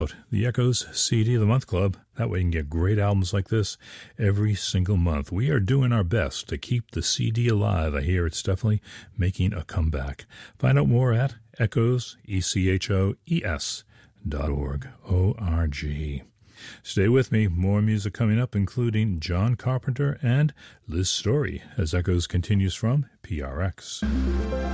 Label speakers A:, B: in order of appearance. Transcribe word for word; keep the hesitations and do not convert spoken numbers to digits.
A: the Echoes C D of the Month Club. That way you can get great albums like this every single month. We are doing our best to keep the C D alive. I hear it's definitely making a comeback. Find out more at echoes, E C H O E S dot org, O R G. Stay with me. More music coming up, including John Carpenter and Liz Story, as Echoes continues from P R X.